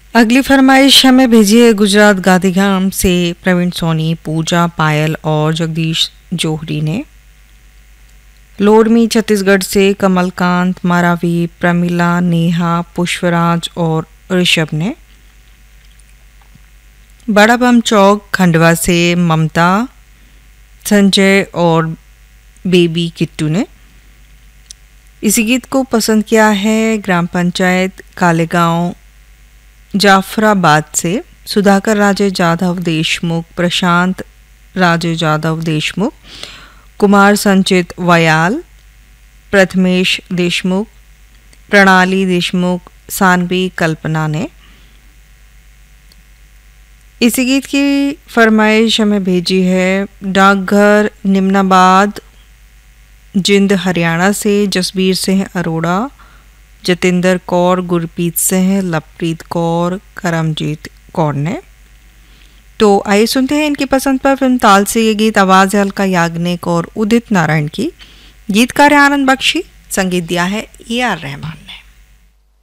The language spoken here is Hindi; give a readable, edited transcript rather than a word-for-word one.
अगली फरमाइश हमें भेजी है गुजरात गांधीधाम से प्रवीण सोनी, पूजा, पायल और जगदीश जोहरी ने। लोरमी छत्तीसगढ़ से कमलकांत, मारावी, प्रमिला, नेहा, पुष्पराज और ऋषभ ने। बड़ा बम चौक खंडवा से ममता, संजय और बेबी किट्टू ने। इसी गीत को पसंद किया है ग्राम पंचायत कालेगांव जाफराबाद से सुधाकर राजे जाधव देशमुख, प्रशांत राजे जाधव देशमुख, कुमार संचित वयाल, प्रथमेश देशमुख, प्रणाली देशमुख, सानवी कल्पना ने। इसी गीत की फरमाइश हमें भेजी है डाकघर निम्नाबाद जिंद हरियाणा से जसबीर सिंह अरोड़ा, जतिंदर कौर, गुरप्रीत सिंह, लवप्रीत कौर, करमजीत कौर ने। तो आइए सुनते हैं इनकी पसंद पर फिल्म ताल से ये गीत। आवाज़ है अलका याग्निक और उदित नारायण की। गीतकार आनंद बख्शी, संगीत दिया है AR रहमान।